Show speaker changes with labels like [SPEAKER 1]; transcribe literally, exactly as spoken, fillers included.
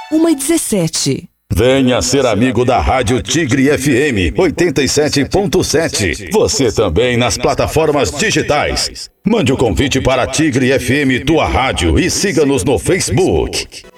[SPEAKER 1] uma e dezessete.
[SPEAKER 2] Venha ser amigo da Rádio Tigre F M oitenta e sete ponto sete. Você também nas plataformas digitais. Mande o convite para Tigre F M, tua rádio, e siga-nos no Facebook.